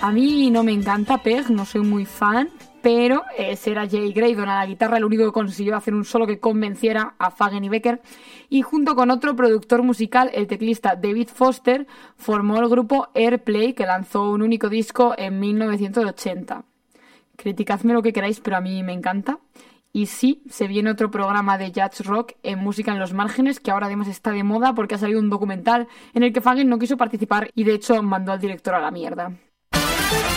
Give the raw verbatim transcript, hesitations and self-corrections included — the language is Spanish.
A mí no me encanta Peg, no soy muy fan, pero eh, era Jay Graydon a la guitarra el único que consiguió hacer un solo que convenciera a Fagen y Becker, y junto con otro productor musical, el teclista David Foster, formó el grupo Airplay, que lanzó un único disco en mil novecientos ochenta. Criticadme lo que queráis, pero a mí me encanta. Y sí, se viene otro programa de jazz rock en Música en los Márgenes, que ahora además está de moda porque ha salido un documental en el que Fagen no quiso participar y de hecho mandó al director a la mierda.